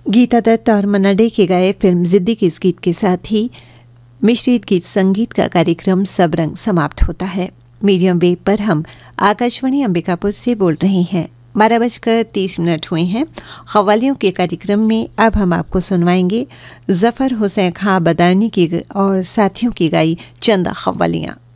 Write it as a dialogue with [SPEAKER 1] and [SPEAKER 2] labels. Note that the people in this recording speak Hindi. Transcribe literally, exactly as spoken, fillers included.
[SPEAKER 1] गीता दत्त और मन्ना डे के गाए फिल्म जिद्दी के इस गीत के साथ ही मिश्रित गीत संगीत का कार्यक्रम सब रंग समाप्त होता है। मीडियम वेव पर हम आकाशवाणी अंबिकापुर से बोल रहे हैं। बारह बजकर तीस मिनट हुए हैं। क़व्वालियों के कार्यक्रम में अब हम आपको सुनवाएंगे ज़फ़र हुसैन खां बदायूनी की और साथियों की गाई चंद क़व्वालियाँ।